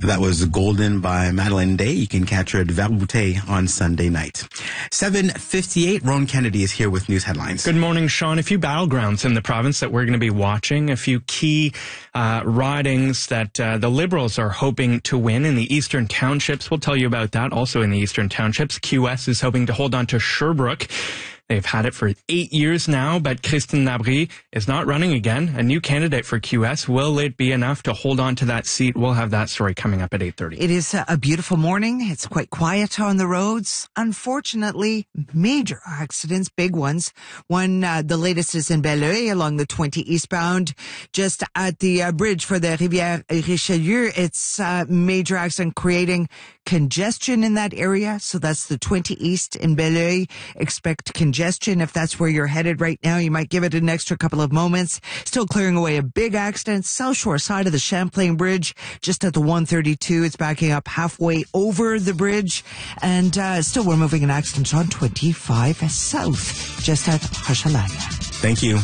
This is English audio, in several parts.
That was Golden by Madeleine Day. You can catch her at Verbouté on Sunday night. 7:58. Ron Kennedy is here with news headlines. Good morning, Sean. A few battlegrounds in the province that we're going to be watching. A few key ridings that the Liberals are hoping to win in the Eastern Townships. We'll tell you about that. Also in the Eastern Townships, QS is hoping to hold on to Sherbrooke. They've had it for 8 years now, but Christine Labrie is not running again. A new candidate for QS. Will it be enough to hold on to that seat? We'll have that story coming up at 8:30. It is a beautiful morning. It's quite quiet on the roads. Unfortunately, major accidents, big ones. One, the latest is in Belleuil along the 20 eastbound, just at the bridge for the Rivière Richelieu. It's a major accident creating congestion in that area. So that's the 20 east in Belleuil. Expect congestion. If that's where you're headed right now, you might give it an extra couple of moments. Still clearing away a big accident, South Shore side of the Champlain Bridge, just at the 132. It's backing up halfway over the bridge. And still we're moving an accident on 25 South, just at Hochelaga. Thank you.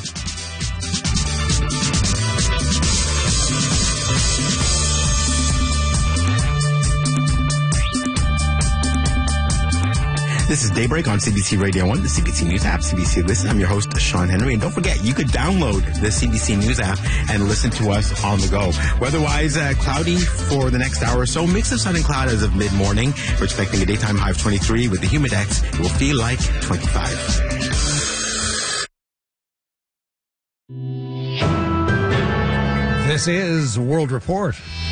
This is Daybreak on CBC Radio 1, the CBC News app, CBC Listen. I'm your host, Sean Henry. And don't forget, you could download the CBC News app and listen to us on the go. Weather-wise, cloudy for the next hour or so. Mix of sun and cloud as of mid-morning. We're expecting a daytime high of 23. With the humidex, it will feel like 25. This is World Report.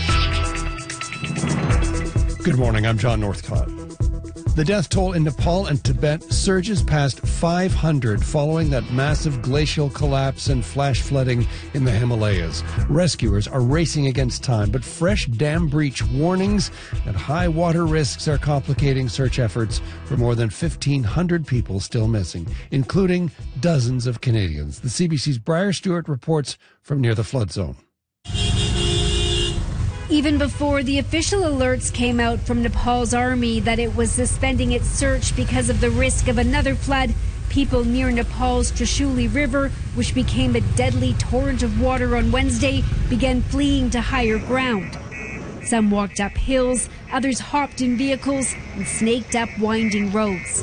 Good morning, I'm John Northcott. The death toll in Nepal and Tibet surges past 500 following that massive glacial collapse and flash flooding in the Himalayas. Rescuers are racing against time, but fresh dam breach warnings and high water risks are complicating search efforts for more than 1,500 people still missing, including dozens of Canadians. The CBC's Briar Stewart reports from near the flood zone. Even before the official alerts came out from Nepal's army that it was suspending its search because of the risk of another flood, people near Nepal's Trishuli River, which became a deadly torrent of water on Wednesday, began fleeing to higher ground. Some walked up hills, others hopped in vehicles and snaked up winding roads.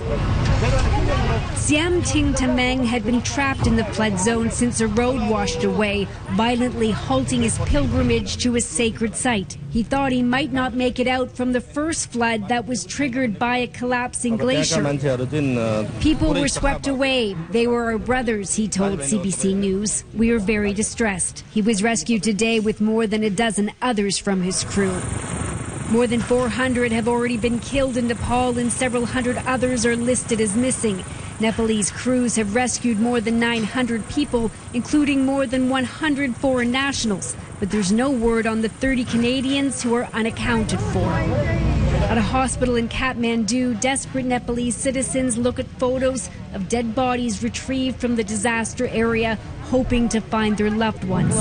Siam Ting Tamang had been trapped in the flood zone since a road washed away, violently halting his pilgrimage to a sacred site. He thought he might not make it out from the first flood that was triggered by a collapsing glacier. People were swept away. They were our brothers, he told CBC News. We are very distressed. He was rescued today with more than a dozen others from his crew. More than 400 have already been killed in Nepal and several hundred others are listed as missing. Nepalese crews have rescued more than 900 people, including more than 100 foreign nationals. But there's no word on the 30 Canadians who are unaccounted for. At a hospital in Kathmandu, desperate Nepalese citizens look at photos of dead bodies retrieved from the disaster area, hoping to find their loved ones.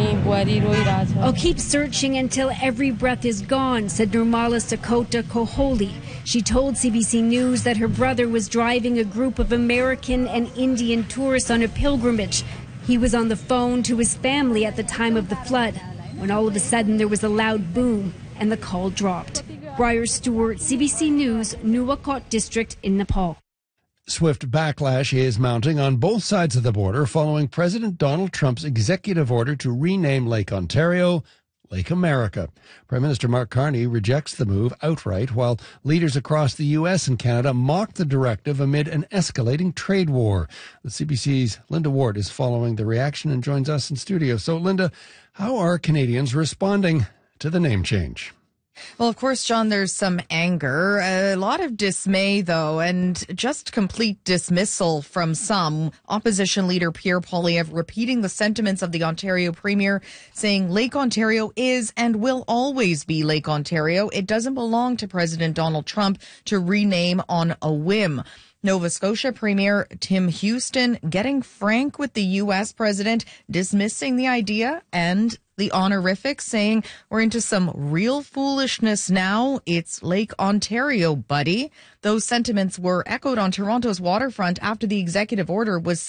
I'll keep searching until every breath is gone, said Nirmala Sakota Koholi. She told CBC News that her brother was driving a group of American and Indian tourists on a pilgrimage. He was on the phone to his family at the time of the flood, when all of a sudden there was a loud boom and the call dropped. Briar Stewart, CBC News, Nuwakot District in Nepal. Swift backlash is mounting on both sides of the border following President Donald Trump's executive order to rename Lake Ontario Lake America. Prime Minister Mark Carney rejects the move outright, while leaders across the U.S. and Canada mock the directive amid an escalating trade war. The CBC's Linda Ward is following the reaction and joins us in studio. So, Linda, how are Canadians responding to the name change? Well, of course, John, there's some anger, a lot of dismay, though, and just complete dismissal from some. Opposition leader Pierre Poilievre repeating the sentiments of the Ontario Premier, saying Lake Ontario is and will always be Lake Ontario. It doesn't belong to President Donald Trump to rename on a whim. Nova Scotia Premier Tim Houston getting frank with the U.S. president, dismissing the idea and the honorific, saying we're into some real foolishness now. It's Lake Ontario, buddy. Those sentiments were echoed on Toronto's waterfront after the executive order was